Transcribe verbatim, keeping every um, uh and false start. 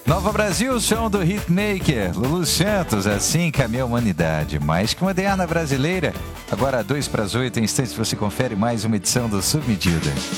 Nova Brasil, som do hitmaker Lulu Santos, assim caminha a humanidade. Mais que moderna brasileira. Agora, dois para as oito, em instantes você confere mais uma edição do Submedida.